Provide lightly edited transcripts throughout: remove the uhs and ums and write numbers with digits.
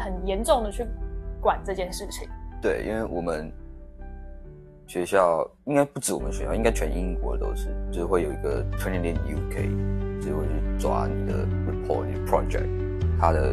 很严重的去管这件事情。 对，因为我们学校应该不止我们学校，应该全英国都是，就是会有一个 Training in UK， 就是会去抓你的 report、你的 project， 它的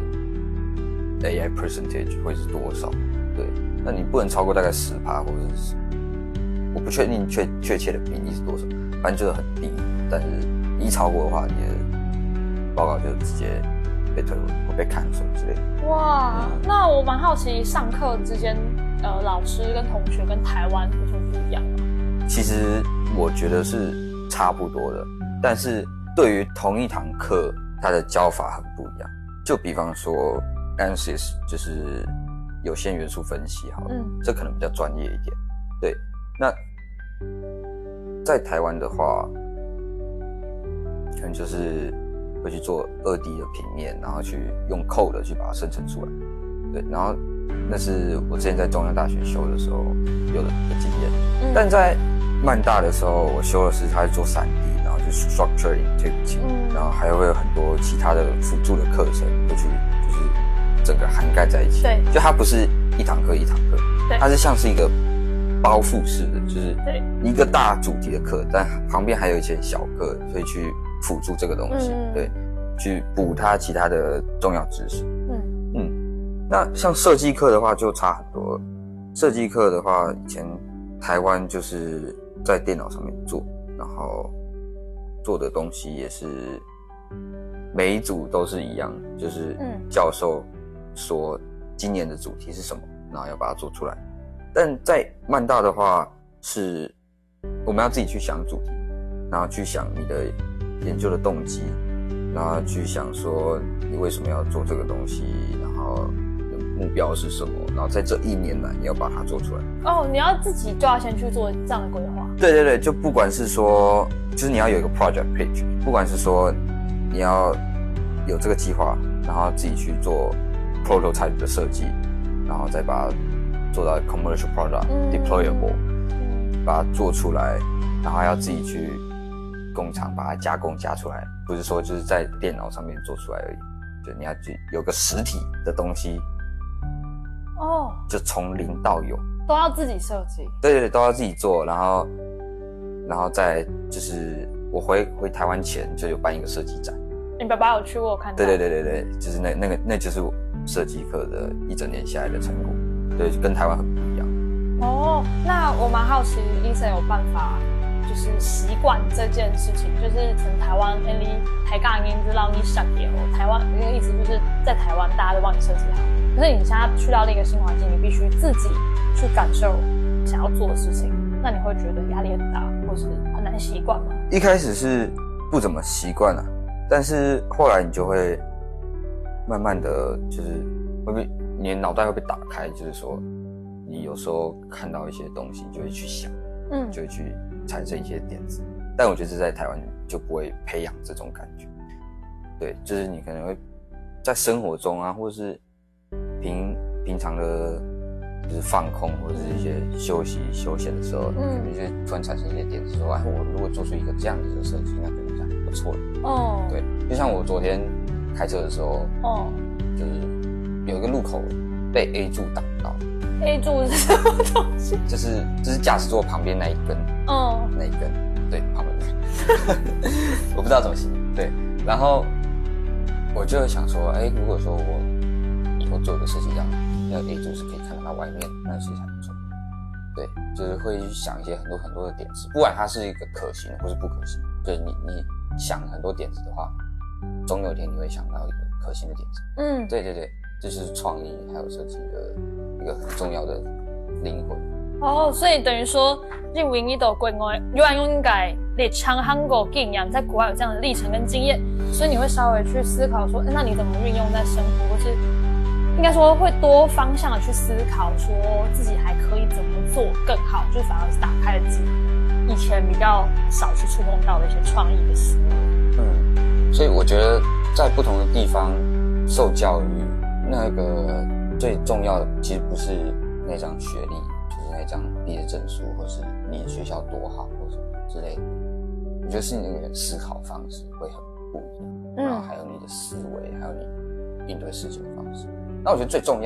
AI percentage 会是多少？对，那你不能超过大概10%，或者是我不确定确切的比例是多少，反正就是很低。但是一超过的话，你的报告就直接被退回或被cancel之类的。 哇，那我蛮好奇，上课之间，老师跟同学跟台湾有什么不一样吗？ 其实我觉得是差不多的，但是对于同一堂课，它的教法很不一样。就比方说 ANSYS 就是有限元素分析好了，这可能比较专业一点。对，那在台湾的话，可能就是会去做2D 的平面，然后去用 code 去把它生成出来。对，然后那是我之前在中央大学修的时候有的经验。但在曼大的时候，我修的是它是做3D， 然后就是 structure integrity，然后还会有很多其他的辅助的课程会去就是整个涵盖在一起。 对， 就它不是一堂课一堂课，它是像是一个包覆式的，就是一个大主题的课，但旁边还有一些小课，所以去辅助这个东西，对，去补它其他的重要知识。那像设计课的话就差很多了。设计课的话，以前台湾就是在电脑上面做，然后做的东西也是每一组都是一样，就是教授说今年的主题是什么，然后要把它做出来。但在曼大的话，是我们要自己去想主题，然后去想你的研究的动机，然后去想说你为什么要做这个东西，然后目标是什么，然后在这1年来你要把它做出来。 哦，你要自己就要先去做这样的规划。 对对对，就不管是说，就是你要有一个 project page， 不管是说你要有这个计划，然后自己去做 prototype 的设计，然后再把它做到 commercial product、deployable， 把它做出来，然后要自己去工厂把它加出来，不是说就是在电脑上面做出来而已。就你要去有个实体的东西。就从零到有都要自己设计。 对对对，都要自己做，然后再就是我回台湾前就有办一个设计展。 你爸爸有去过，我看到。 对对对对对，就是那就是我设计课的一整年下来的成果，对，跟台湾很不一样。 那我蛮好奇 Ethan 有办法就是习惯这件事情，就是从台湾你台港音知道你想也台湾那个意思就是在台湾大家都帮你设计好，可是你现在去到另一个新环境，你必须自己去感受想要做的事情，那你会觉得压力很大，或是很难习惯吗？ 一开始是不怎么习惯啊，但是后来你就会慢慢的就是你的脑袋会被打开，就是说你有时候看到一些东西，你就会去想，就会去产生一些点子。但我觉得在台湾就不会培养这种感觉。对，就是你可能会在生活中啊，或是平常的，就是放空或者是一些休闲的时候，可能就突然产生一些点子，说我如果做出一个这样子的设计，那可能这样不错的。对，就像我昨天开车的时候，就是有一个路口被 A 柱挡到。 A 柱是什么东西？ 就是驾驶座旁边那一根，那一根，对，旁边我不知道怎么形容。对，然后我就想说，如果说我以后做一个设计这样，那个 A 柱是可以看到外面，那其实还不错。对，就是会去想一些很多的点子，不管它是一个可行或是不可行，就是你想很多点子的话，总有一天你会想到一个可行的点子。对对对，这就是创意还有设计的一个很重要的灵魂。 所以等于说认为你的国外应该历程韩国经验，在国外有这样的历程跟经验，所以你会稍微去思考说，那你怎么运用在生活，或是应该说会多方向的去思考，说自己还可以怎么做更好，就反而是打开了自己以前比较少去触碰到的一些创意的思维。 所以我觉得在不同的地方受教育，那个最重要的其实不是那张学历，就是那张毕业证书，或是你的学校多好或什么之类的。我觉得是你那个思考方式会很不一样，然后还有你的思维，还有你应对事情的方式。那我觉得最重要